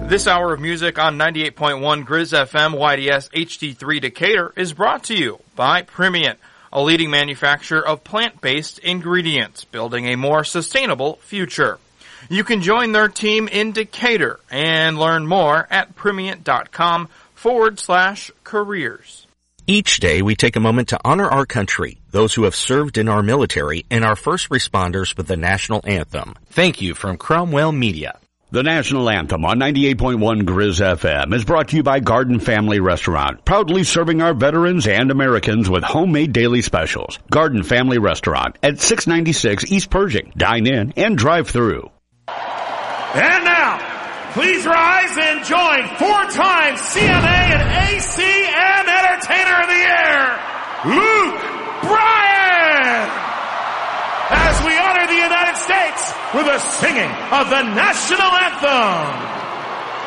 This hour of music on 98.1 Grizz FM YDS HD3 Decatur is brought to you by Primient, a leading manufacturer of plant-based ingredients, building a more sustainable future. You can join their team in Decatur and learn more at Primient.com/careers. Each day we take a moment to honor our country, those who have served in our military, and our first responders with the national anthem. Thank you from Cromwell Media. The National Anthem on 98.1 Grizz FM is brought to you by Garden Family Restaurant, proudly serving our veterans and Americans with homemade daily specials. Garden Family Restaurant at 696 East Pershing. Dine in and drive through. And now, please rise and join four-time CMA and ACM Entertainer of the Year, Luke Bryan, as we honor the United States with the singing of the National Anthem.